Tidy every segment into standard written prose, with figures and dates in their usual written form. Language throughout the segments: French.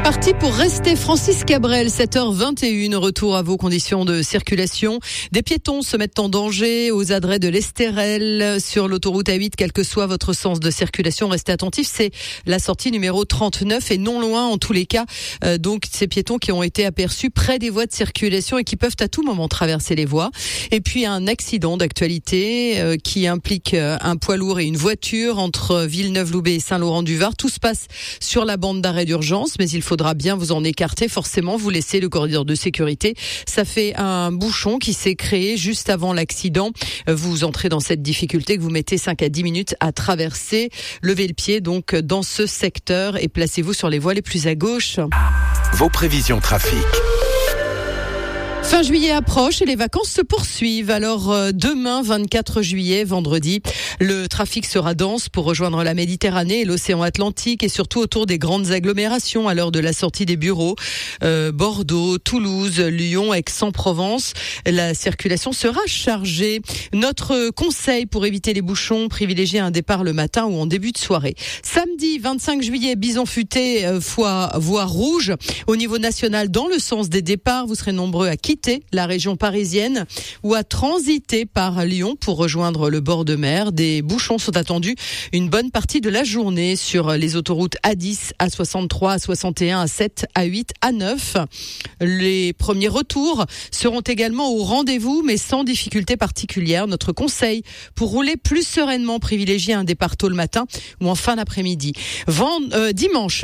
Parti pour rester, Francis Cabrel, 7h21, retour à vos conditions de circulation. Des piétons se mettent en danger aux adrets de l'Estérel sur l'autoroute A8, quel que soit votre sens de circulation. Restez attentifs, c'est la sortie numéro 39 et non loin en tous les cas. Donc ces piétons qui ont été aperçus près des voies de circulation et qui peuvent à tout moment traverser les voies. Et puis un accident d'actualité qui implique un poids lourd et une voiture entre Villeneuve-Loubet et Saint-Laurent-du-Var. Tout se passe sur la bande d'arrêt d'urgence, mais il faudra bien vous en écarter. Forcément, vous laissez le corridor de sécurité. Ça fait un bouchon qui s'est créé juste avant l'accident. Vous entrez dans cette difficulté que vous mettez 5 à 10 minutes à traverser. Levez le pied donc dans ce secteur et placez-vous sur les voies les plus à gauche. Vos prévisions trafic. Fin juillet approche et les vacances se poursuivent. Alors demain, 24 juillet, vendredi, le trafic sera dense pour rejoindre la Méditerranée et l'océan Atlantique et surtout autour des grandes agglomérations à l'heure de la sortie des bureaux. Bordeaux, Toulouse, Lyon, Aix-en-Provence. La circulation sera chargée. Notre conseil pour éviter les bouchons, privilégier un départ le matin ou en début de soirée. Samedi 25 juillet, bison futé, voie rouge. Au niveau national, dans le sens des départs, vous serez nombreux à quitter la région parisienne ou à transiter par Lyon pour rejoindre le bord de mer. Des bouchons sont attendus une bonne partie de la journée sur les autoroutes A10, A63, A61, A7, A8, A9. Les premiers retours seront également au rendez-vous, mais sans difficulté particulière. Notre conseil pour rouler plus sereinement, privilégier un départ tôt le matin ou en fin d'après-midi. Dimanche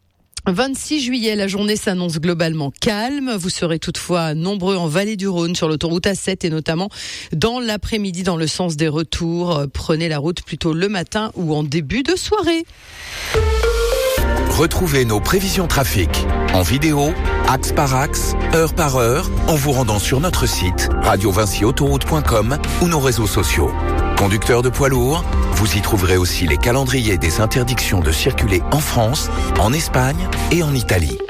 26 juillet, la journée s'annonce globalement calme. Vous serez toutefois nombreux en vallée du Rhône sur l'autoroute A7 et notamment dans l'après-midi dans le sens des retours. Prenez la route plutôt le matin ou en début de soirée. Retrouvez nos prévisions trafic en vidéo, axe par axe, heure par heure, en vous rendant sur notre site radiovincyautoroute.com ou nos réseaux sociaux. Conducteurs de poids lourds, vous y trouverez aussi les calendriers des interdictions de circuler en France, en Espagne et en Italie.